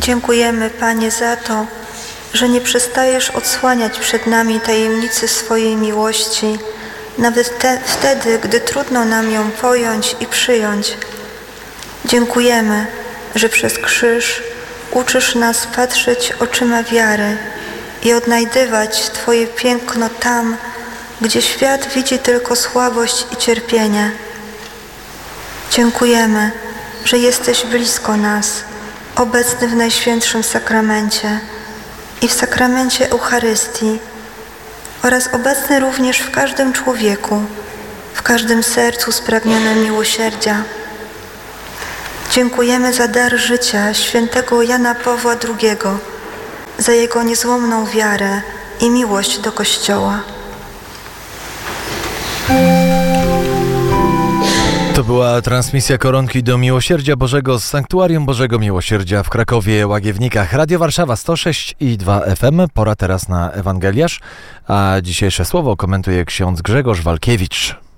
Dziękujemy, Panie, za to, że nie przestajesz odsłaniać przed nami tajemnicy swojej miłości, nawet wtedy, gdy trudno nam ją pojąć i przyjąć. Dziękujemy, że przez krzyż uczysz nas patrzeć oczyma wiary i odnajdywać Twoje piękno tam, gdzie świat widzi tylko słabość i cierpienie. Dziękujemy, że jesteś blisko nas, obecny w Najświętszym Sakramencie i w sakramencie Eucharystii oraz obecny również w każdym człowieku, w każdym sercu spragnionym miłosierdzia. Dziękujemy za dar życia świętego Jana Pawła II, za jego niezłomną wiarę i miłość do Kościoła. To była transmisja Koronki do Miłosierdzia Bożego z Sanktuarium Bożego Miłosierdzia w Krakowie, Łagiewnikach. Radio Warszawa 106,2 FM. Pora teraz na Ewangeliarz, a dzisiejsze słowo komentuje ksiądz Grzegorz Walkiewicz.